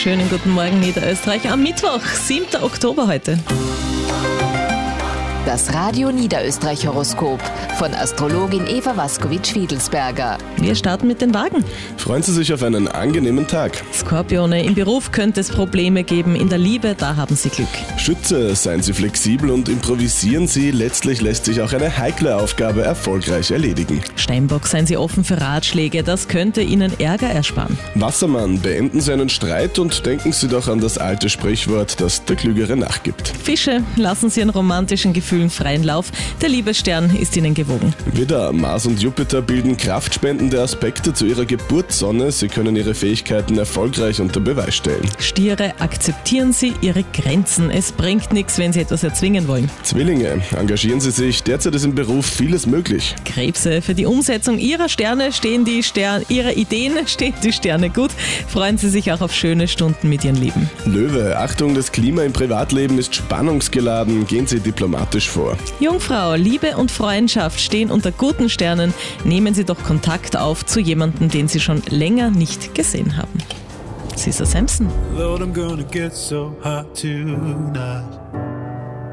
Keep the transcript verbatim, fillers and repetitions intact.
Schönen guten Morgen Niederösterreich am Mittwoch, siebten Oktober heute. Das Radio Niederösterreich Horoskop von Astrologin Eva Waskowitsch-Fiedelsberger. Wir starten mit den Wagen. Freuen Sie sich auf einen angenehmen Tag. Skorpione, im Beruf könnte es Probleme geben, in der Liebe, da haben Sie Glück. Schütze, seien Sie flexibel und improvisieren Sie. Letztlich lässt sich auch eine heikle Aufgabe erfolgreich erledigen. Steinbock, seien Sie offen für Ratschläge, das könnte Ihnen Ärger ersparen. Wassermann, beenden Sie einen Streit und denken Sie doch an das alte Sprichwort, das der Klügere nachgibt. Fische, lassen Sie Ihren romantischen Gefühlen freien Lauf, der Liebesstern ist Ihnen gewogen. Widder, Mars und Jupiter bilden kraftspendende Aspekte zu Ihrer Geburtssonne. Sie können Ihre Fähigkeiten erfolgreich unter Beweis stellen. Stiere, akzeptieren Sie Ihre Grenzen. Es bringt nichts, wenn Sie etwas erzwingen wollen. Zwillinge, engagieren Sie sich. Derzeit ist im Beruf vieles möglich. Krebse, für die Umsetzung Ihrer Sterne stehen die Sterne, Ihrer Ideen stehen die Sterne gut. Freuen Sie sich auch auf schöne Stunden mit Ihren Lieben. Löwe, Achtung, das Klima im Privatleben ist spannungsgeladen. Gehen Sie diplomatisch vor. Jungfrau, Liebe und Freundschaft stehen unter guten Sternen. Nehmen Sie doch Kontakt auf zu jemandem, den Sie schon länger nicht gesehen haben. Cesar Sampson. Lord, I'm gonna get so hot tonight.